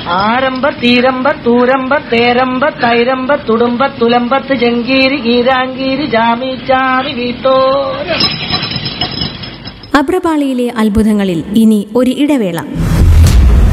ആരംഭ തീരമ്പ തൂരമ്പ തേരമ്പ തൈരമ്പ തുടുമ്പ തുലമ്പത്ത് ജങ്കീരി ഗീരാങ്കീരി ജാമീച്ചാറി വീട്ടോരം. അഭ്രപാളിയിലെ അത്ഭുതങ്ങളിൽ ഇനി ഒരു ഇടവേള.